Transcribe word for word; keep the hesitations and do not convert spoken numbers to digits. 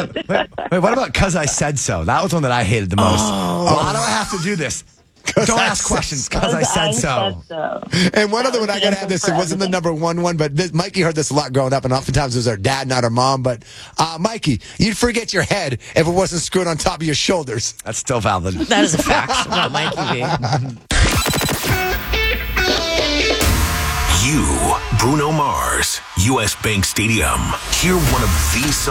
about wait, wait, what about "Cause I Said So"? That was one that I hated the most. Oh. Why do I have to do this? Don't I ask said questions. so. Because I said I so. said so. And one That other was one, I the got to have answer this. for It wasn't the everything. number one one, but this, Mikey heard this a lot growing up, and oftentimes it was our dad, not our mom. But uh, Mikey, you'd forget your head if it wasn't screwed on top of your shoulders. That's still valid. That is a fact about Mikey V. You, Bruno Mars, U S Bank Stadium. Hear one of these songs.